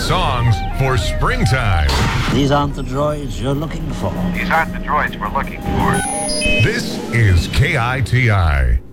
songs for springtime. These aren't the droids you're looking for. These aren't the droids we're looking for. This is KITI.